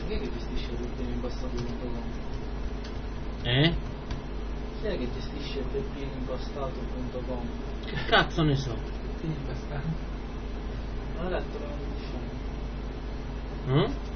Chi è che gestisce webpienoimpostato.com? Chi è che gestisce webpienoimpostato.com? Che cazzo ne so? Non ho letto la notizia.